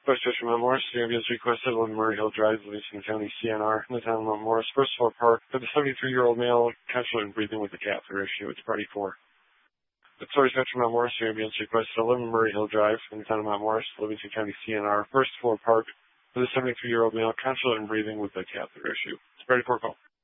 First Church from Mount Morris, the ambulance requested 11 Murray Hill Drive, Livingston County, CNR, in the town of Mount Morris. First floor park for the 73-year-old male, conscious and breathing with a catheter issue. It's party 4. Victoria Church from Mount Morris, the ambulance requested 11 Murray Hill Drive, in the town of Mount Morris, Livingston County, CNR. First floor park for the 73-year-old male, conscious and breathing with a catheter issue. It's party 4 call.